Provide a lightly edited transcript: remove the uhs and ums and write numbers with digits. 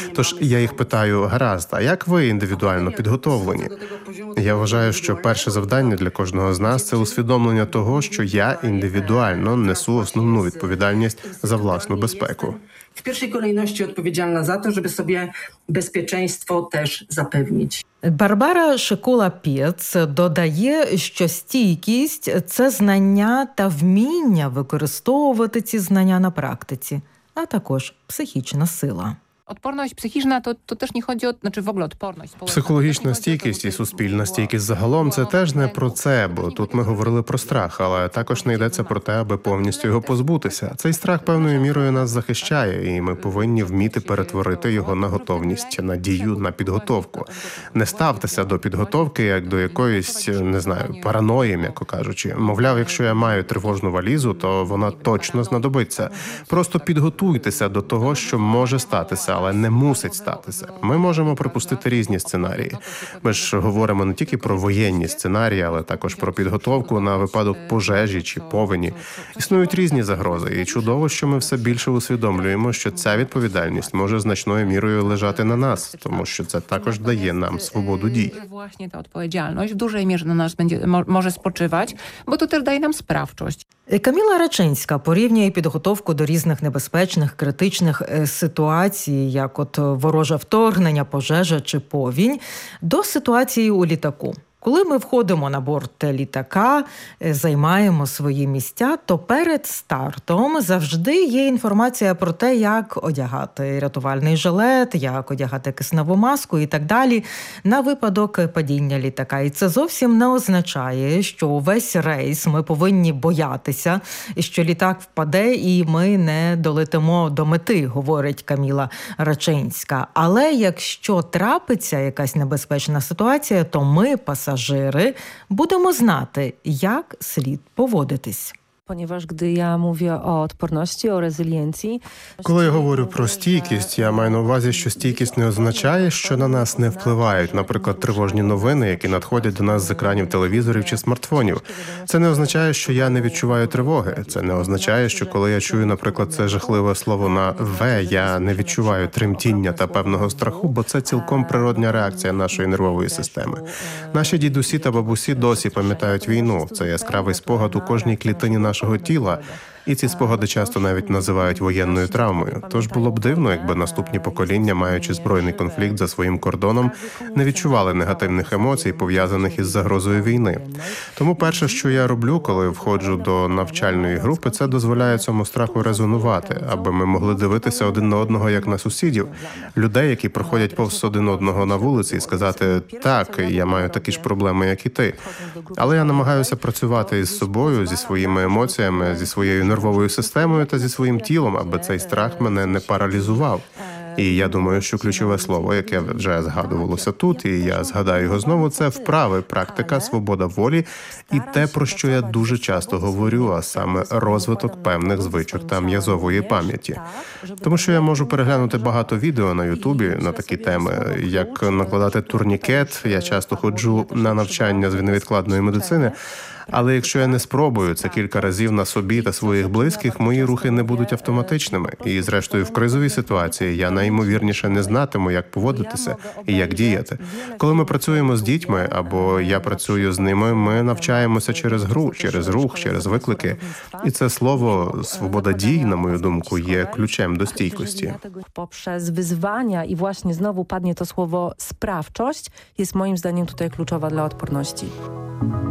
Тож я їх питаю, гаразд, а як ви індивідуально підготовлені? Я вважаю, що перше завдання для кожного з нас – це усвідомлення того, що я індивідуально несу основну відповідальність за власну безпеку. W pierwszej kolejności odpowiedzialna za to, żeby sobie bezpieczeństwo też zapewnić. Барбара Шикула-Пєц додає, що стійкість – це знання та вміння використовувати ці знання на практиці, а також психічна сила. Odporność psychiczna to też nie chodzi o, w ogóle odporność. Психологічна стійкість і суспільна стійкість загалом – це теж не про це, бо тут ми говорили про страх, але також не йдеться про те, аби повністю його позбутися. Цей страх певною мірою нас захищає, і ми повинні вміти перетворити його на готовність, на дію, на підготовку. Не ставтеся до підготовки як до якоїсь, не знаю, параної, м'яко кажучи. Мовляв, якщо я маю тривожну валізу, то вона точно знадобиться. Просто підготуйтеся до того, що може статися, але не мусить статися. Ми можемо припустити різні сценарії. Ми ж говоримо не тільки про воєнні сценарії, але також про підготовку на випадок пожежі чи повені. Існують різні загрози, і чудово, що ми все більше усвідомлюємо, що ця відповідальність може значною мірою лежати на нас, тому що це також дає нам свободу дій. Właśnie ta odpowiedzialność w dużej mierze na nas może spoczywać, bo to też daje nam sprawczość. Каміла Рачинська порівнює підготовку до різних небезпечних, критичних ситуацій, як от вороже вторгнення, пожежа чи повінь, до ситуації у літаку. Коли ми входимо на борт літака, займаємо свої місця, то перед стартом завжди є інформація про те, як одягати рятувальний жилет, як одягати кисневу маску і так далі на випадок падіння літака. І це зовсім не означає, що увесь рейс ми повинні боятися, що літак впаде і ми не долетимо до мети, говорить Каміла Рачинська. Але якщо трапиться якась небезпечна ситуація, то ми, пасажири, будемо знати, як слід поводитись. Ponieważ gdy ja mówię o odporności, o rezyliencji... Коли я говорю про стійкість, я маю на увазі, що стійкість не означає, що на нас не впливають, наприклад, тривожні новини, які надходять до нас з екранів телевізорів чи смартфонів. Це не означає, що я не відчуваю тривоги. Це не означає, що коли я чую, наприклад, це жахливе слово на «В», я не відчуваю тремтіння та певного страху, бо це цілком природня реакція нашої нервової системи. Наші дідусі та бабусі досі пам'ятають війну. Це яскравий спогад у кожній клітині нашого тіла. І ці спогади часто навіть називають воєнною травмою. Тож було б дивно, якби наступні покоління, маючи збройний конфлікт за своїм кордоном, не відчували негативних емоцій, пов'язаних із загрозою війни. Тому перше, що я роблю, коли входжу до навчальної групи, це дозволяє цьому страху резонувати, аби ми могли дивитися один на одного, як на сусідів, людей, які проходять повз один одного на вулиці, і сказати «Так, я маю такі ж проблеми, як і ти». Але я намагаюся працювати із собою, зі своїми емоціями, зі своєю нервовою системою та зі своїм тілом, аби цей страх мене не паралізував. І я думаю, що ключове слово, яке вже згадувалося тут, і я згадаю його знову, це вправи, практика, свобода волі і те, про що я дуже часто говорю, а саме розвиток певних звичок та м'язової пам'яті. Тому що я можу переглянути багато відео на Ютубі на такі теми, як накладати турнікет, я часто ходжу на навчання з невідкладної медицини, але якщо я не спробую це кілька разів на собі та своїх близьких, мої рухи не будуть автоматичними. І, зрештою, в кризовій ситуації я найімовірніше не знатиму, як поводитися і як діяти. Коли ми працюємо з дітьми, або я працюю з ними, ми навчаємося через гру, через рух, через виклики. І це слово «свобода дій», на мою думку, є ключем до стійкості. Poprzez wyzwania i właśnie znowu padnie to słowo sprawczość jest moim zdaniem tutaj kluczowa dla odporności.